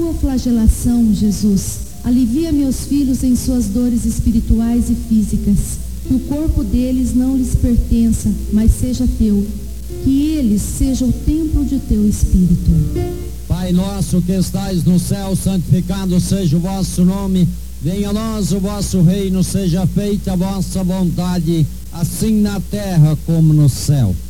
tua flagelação, Jesus, alivia meus filhos em suas dores espirituais e físicas. Que o corpo deles não lhes pertença, mas seja teu. Que eles sejam o templo de teu Espírito. Pai nosso que estais no céu, santificado seja o vosso nome. Venha a nós o vosso reino, seja feita a vossa vontade, assim na terra como no céu.